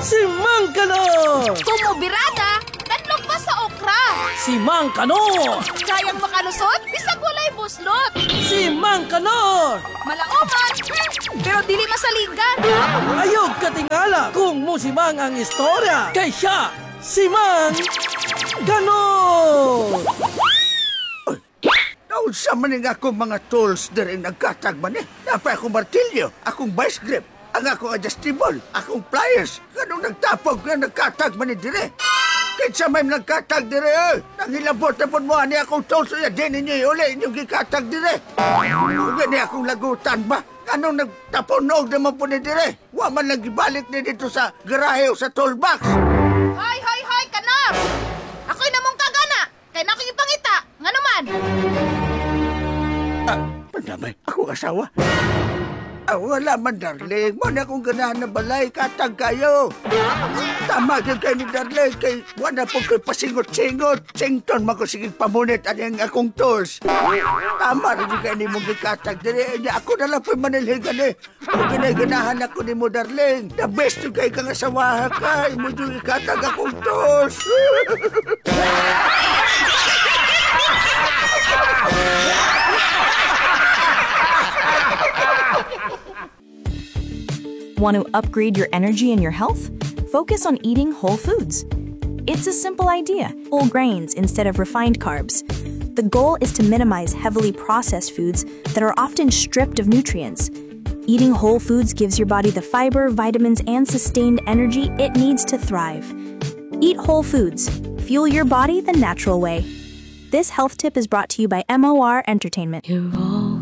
Si Mang Kanor! Tumubirada, tanlog pa sa okra. Si Mang Kanor! Kayang makalusot, bisag walay buslot. Si Mang Kanor! Malaoman, pero dili masaligan. Ayog katingala kung musimang ang istorya. Kay siya, si Mang Kanor! Naunsa man nga akong mga tools na rin nagkatag man eh. Napay akong martilyo, akong vice grip, ang akong adjustable, akong pliers. Ganong nagtapog nga nagkatag man eh dire. Kinsa may nagkatag dire eh. Nangilabot na po mo ani akong tools ya din ninyo uli inyong gikatag dire. Kung gani akong lagutan ba? Ganong nagtapunog naman po ni dire. Wa man lang gibalik ni dito sa garahe o sa toolbox. Hoy, kanar! Ako'y namong kagana, kay nako'y ipangita. Nga naman? Pandamay, akong asawa. Wala man, darling. Wala akong ganahan na balay. Katag kayo. Tama din kayo ni darling. Kay wala po kayo pasingot-singot. Sington mako sige pamunit ang akong tools. Tama rin kayo ni mong katag. Ako na lang po manilhigan eh. Kung ginaganahan ako ni mo, darling. The best yung kayo kang asawa ka. Mo yung ikatag akong tools. Want to upgrade your energy and your health? Focus on eating whole foods. It's a simple idea, whole grains instead of refined carbs. The goal is to minimize heavily processed foods that are often stripped of nutrients. Eating whole foods gives your body the fiber, vitamins, and sustained energy it needs to thrive. Eat whole foods. Fuel your body the natural way. This health tip is brought to you by MOR Entertainment. You're all